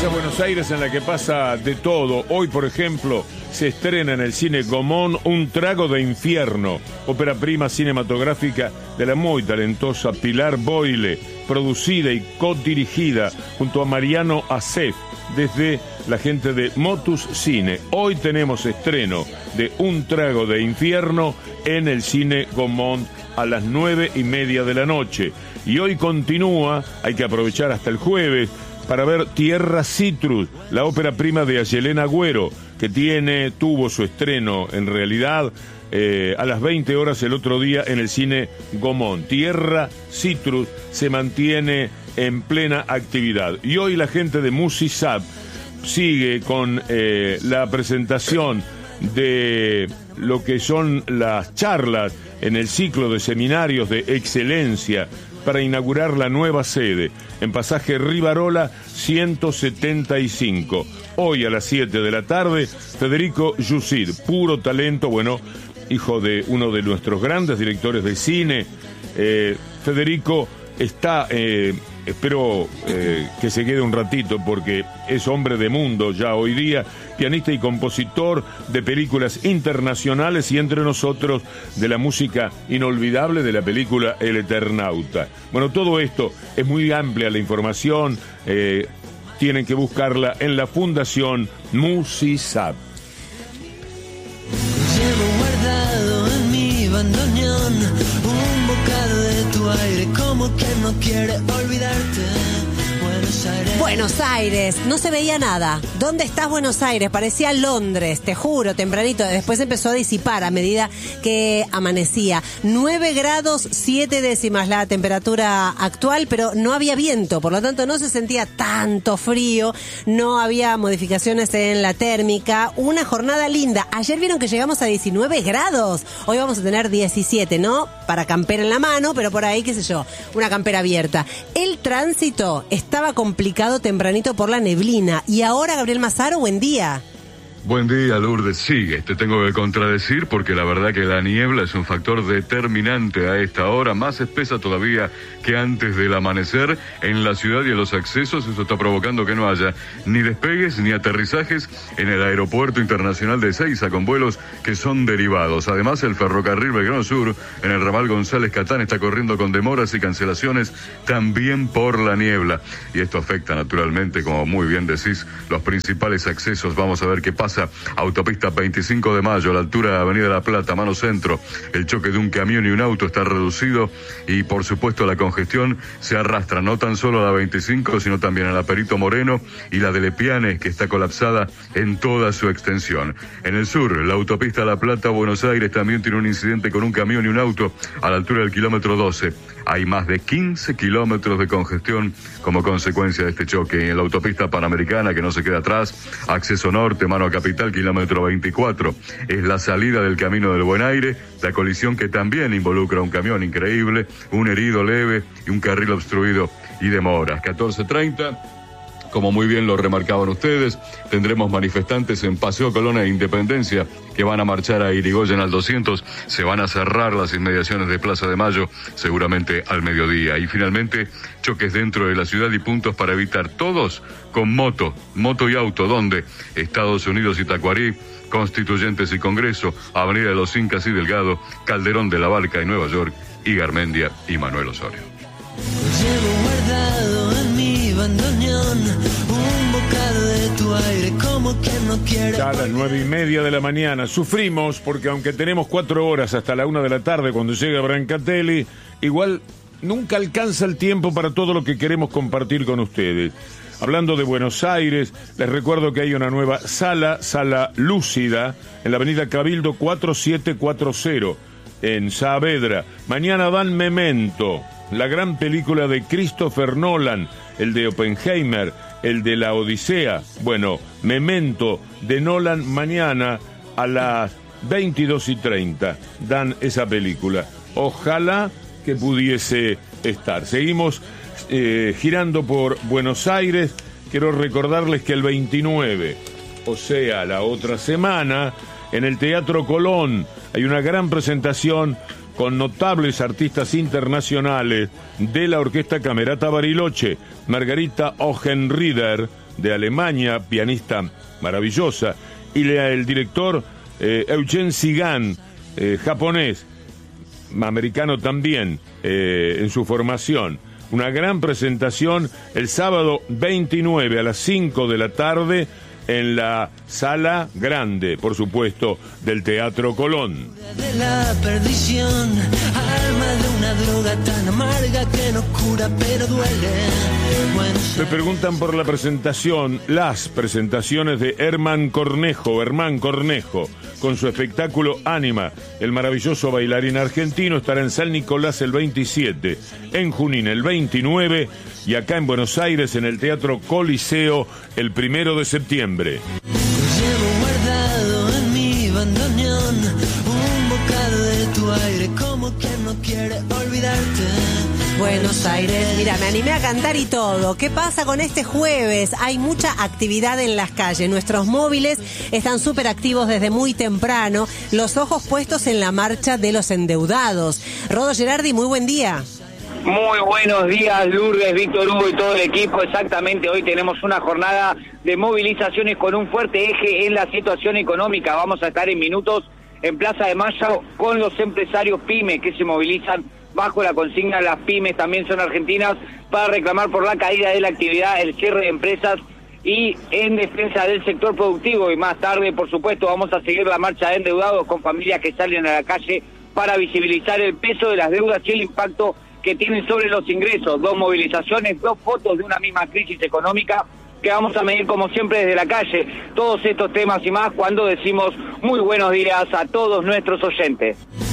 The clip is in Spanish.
Esa Buenos Aires en la que pasa de todo. Hoy, por ejemplo, se estrena en el cine Gomón Un trago de infierno, ópera prima cinematográfica de la muy talentosa Pilar Boyle, producida y codirigida junto a Mariano Acef desde la gente de Motus Cine. Hoy tenemos estreno de Un trago de infierno en el cine Gomón a las 9:30 de la noche. Y hoy continúa, hay que aprovechar hasta el jueves, para ver Tierra Citrus, la ópera prima de Ayelén Agüero, que tuvo su estreno en realidad a las 20 horas el otro día en el cine Gomón. Tierra Citrus se mantiene en plena actividad. Y hoy la gente de Musisab sigue con la presentación de lo que son las charlas en el ciclo de seminarios de excelencia para inaugurar la nueva sede en Pasaje Rivarola 175. Hoy a las 7 de la tarde, Federico Yusid, puro talento, bueno, hijo de uno de nuestros grandes directores de cine. Federico está, espero que se quede un ratito porque es hombre de mundo ya hoy día, pianista y compositor de películas internacionales y entre nosotros de la música inolvidable de la película El Eternauta. Bueno, todo esto es muy amplia la información, tienen que buscarla en la Fundación Musisab. Llevo guardado en mi bandoneón un bocado de tu aire, como quien no quiere olvidarte. Buenos Aires, no se veía nada. ¿Dónde estás, Buenos Aires? Parecía Londres, te juro, tempranito. Después empezó a disipar a medida que amanecía. 9 grados 7 décimas la temperatura actual, pero no había viento, por lo tanto no se sentía tanto frío, no había modificaciones en la térmica. Una jornada linda. Ayer vieron que llegamos a 19 grados. Hoy vamos a tener 17, ¿no? Para campera en la mano, pero por ahí, qué sé yo, una campera abierta. El tránsito estaba complicado tempranito por la neblina. Y ahora, Gabriel Mazaro, buen día. Buen día, Lourdes. Sigue, te tengo que contradecir porque la verdad que la niebla es un factor determinante a esta hora, más espesa todavía que antes del amanecer en la ciudad y en los accesos. Eso está provocando que no haya ni despegues ni aterrizajes en el aeropuerto internacional de Ezeiza con vuelos que son derivados. Además, el ferrocarril Belgrano Sur en el ramal González Catán está corriendo con demoras y cancelaciones también por la niebla. Y esto afecta naturalmente, como muy bien decís, los principales accesos. Vamos a ver qué pasa. Autopista 25 de Mayo, a la altura de Avenida La Plata, mano centro. El choque de un camión y un auto está reducido y, por supuesto, la congestión se arrastra no tan solo a la 25, sino también a la Perito Moreno y la de Lepiane, que está colapsada en toda su extensión. En el sur, la autopista La Plata, Buenos Aires, también tiene un incidente con un camión y un auto a la altura del kilómetro 12. Hay más de 15 kilómetros de congestión como consecuencia de este choque. En la autopista Panamericana, que no se queda atrás, acceso norte, mano a Capital, kilómetro 24. Es la salida del Camino del Buen Aire, la colisión que también involucra un camión increíble, un herido leve y un carril obstruido y demoras. 14:30. Como muy bien lo remarcaban ustedes, tendremos manifestantes en Paseo Colón e Independencia que van a marchar a Irigoyen al 200. Se van a cerrar las inmediaciones de Plaza de Mayo, seguramente al mediodía. Y finalmente, choques dentro de la ciudad y puntos para evitar, todos con moto y auto. ¿Dónde? Estados Unidos y Tacuarí, Constituyentes y Congreso, Avenida de los Incas y Delgado, Calderón de la Barca y Nueva York, y Garmendia y Manuel Osorio. Llevo guardado en mi bandoneón un bocado de tu aire, como quien no quiere. Ya a las 9:30 de la mañana sufrimos porque aunque tenemos 4 horas hasta la 1 de la tarde cuando llega Brancatelli, igual nunca alcanza el tiempo para todo lo que queremos compartir con ustedes. Hablando de Buenos Aires, les recuerdo que hay una nueva sala lúcida en la avenida Cabildo 4740 en Saavedra. Mañana dan Memento, la gran película de Christopher Nolan, el de Oppenheimer, el de la Odisea. Bueno, Memento de Nolan mañana a las 22:30 dan esa película. Ojalá que pudiese estar. Seguimos girando por Buenos Aires. Quiero recordarles que el 29, o sea, la otra semana, en el Teatro Colón hay una gran presentación con notables artistas internacionales de la Orquesta Camerata Bariloche, Margarita Ogenrieder, de Alemania, pianista maravillosa, y el director Eugene Sigan, japonés, americano también, en su formación. Una gran presentación el sábado 29 a las 5 de la tarde en la Sala Grande, por supuesto, del Teatro Colón. De la perdición, alma de una droga tan amarga que no cura pero duele. Me preguntan por la presentación, las presentaciones de Herman Cornejo, con su espectáculo Ánima. El maravilloso bailarín argentino estará en San Nicolás el 27, en Junín el 29 y acá en Buenos Aires en el Teatro Coliseo el 1 de septiembre. Llevo guardado en mi bandoneón un bocado de tu aire, como quien no quiere olvidarte. Buenos Aires, mira, me animé a cantar y todo. ¿Qué pasa con este jueves? Hay mucha actividad en las calles. Nuestros móviles están súper activos desde muy temprano. Los ojos puestos en la marcha de los endeudados. Rodo Gerardi, muy buen día. Muy buenos días, Lourdes, Víctor Hugo y todo el equipo. Exactamente, hoy tenemos una jornada de movilizaciones con un fuerte eje en la situación económica. Vamos a estar en minutos en Plaza de Mayo con los empresarios pymes que se movilizan bajo la consigna "las pymes también son argentinas", para reclamar por la caída de la actividad, el cierre de empresas y en defensa del sector productivo. Y más tarde, por supuesto, vamos a seguir la marcha de endeudados con familias que salen a la calle para visibilizar el peso de las deudas y el impacto que tienen sobre los ingresos. 2 movilizaciones, 2 fotos de una misma crisis económica que vamos a medir como siempre desde la calle. Todos estos temas y más cuando decimos muy buenos días a todos nuestros oyentes.